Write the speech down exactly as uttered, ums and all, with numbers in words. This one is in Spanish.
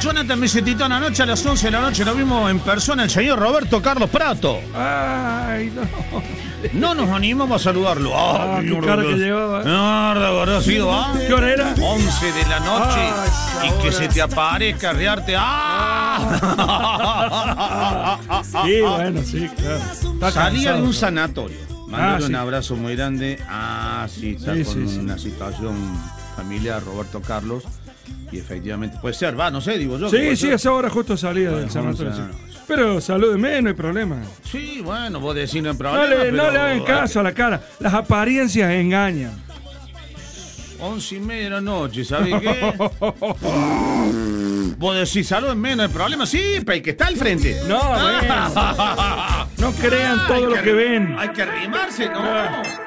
Jonathan me dice, Titán, anoche a las once de la noche lo vimos en persona el señor Roberto Carlos Prato. Ay, no. No nos animamos a saludarlo. Ah, Ay, qué cara que llevaba. No, de verdad, sí, ¿ah? ¿Qué hora era? once de la noche. Ah, y que se te aparezca, riarte. ¡Ah! Sí, bueno, sí, claro. Está Salía cansado, de un ¿no? sanatorio. Mándale Ah, sí. un abrazo muy grande. Ah, sí, está Sí, con sí, sí. una situación familiar, Roberto Carlos. Y efectivamente, puede ser, va, no sé, digo yo. Sí, puede sí, ser. a esa hora justo salía Bueno, del sanatorio. once, Sí. no. Pero salúdeme, no hay problema. Sí, bueno, vos decís no hay problema. No le, pero no le hagan caso a la cara. Las apariencias engañan. Once y media de la noche, ¿sabes qué? Vos decís salud en menos, no hay problema. Sí, pero el que está al frente. No, bueno. No crean todo Hay lo que ven. Hay que arrimarse, ¿no?